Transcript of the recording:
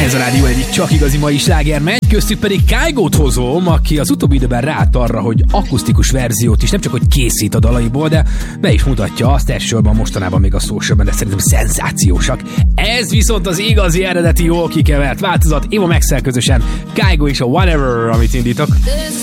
Ez a rádió egyik csak igazi mai sláger megy, köztük pedig Kygo-t hozom, aki az utóbbi időben ráállt arra, hogy akusztikus verziót is nem csak hogy készít a dalaiból, de be is mutatja azt, elsősorban mostanában még a socialban, de szerintem szenzációsak. Ez viszont az igazi eredeti jól kikevert változat, Eva Max-el közösen Kygo és a Whatever, amit indítok.